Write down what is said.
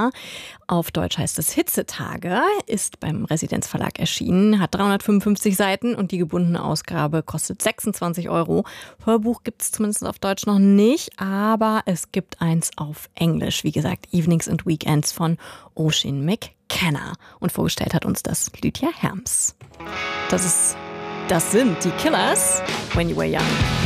Kenner. Auf Deutsch heißt es Hitzetage, ist beim Residenz Verlag erschienen, hat 355 Seiten und die gebundene Ausgabe kostet 26 €. Hörbuch gibt es zumindest auf Deutsch noch nicht, aber es gibt eins auf Englisch. Wie gesagt, Evenings and Weekends von Oisin McKenna. Und vorgestellt hat uns das Lydia Herms. Das sind die Killers, When You Were Young.